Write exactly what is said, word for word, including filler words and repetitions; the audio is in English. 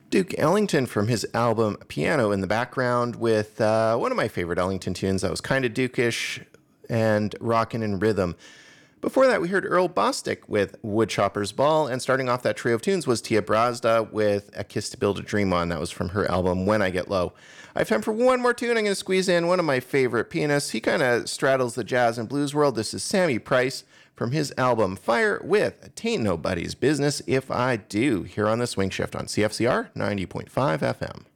Duke Ellington from his album Piano in the background with uh, one of my favorite Ellington tunes that was kind of Duke-ish and rockin' in rhythm. Before that, we heard Earl Bostic with Woodchopper's Ball, and starting off that trio of tunes was Tia Brazda with A Kiss to Build a Dream On. That was from her album When I Get Low. I have time for one more tune. I'm going to squeeze in one of my favorite pianists. He kind of straddles the jazz and blues world. This is Sammy Price from his album Fire with Tain't Nobody's Business If I Do, here on the Swing Shift on C F C R ninety point five F M.